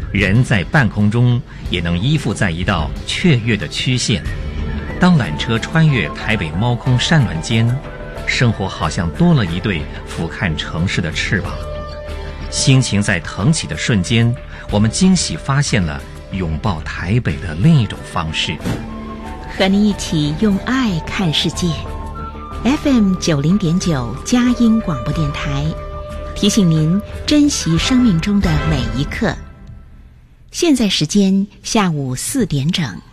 人在半空中也能依附在一道雀跃的曲线。当缆车穿越台北猫空山峦间，生活好像多了一对俯瞰城市的翅膀。心情在腾起的瞬间，我们惊喜发现了拥抱台北的另一种方式。 和你一起用爱看世界。FM 90.9佳音广播电台，提醒您珍惜生命中的每一刻。现在时间下午4点整。